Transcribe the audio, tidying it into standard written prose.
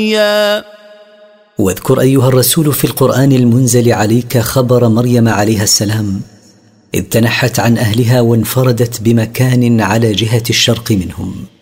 واذكر أيها الرسول في القرآن المنزل عليك خبر مريم عليها السلام إذ تنحت عن أهلها وانفردت بمكان على جهة الشرق منهم.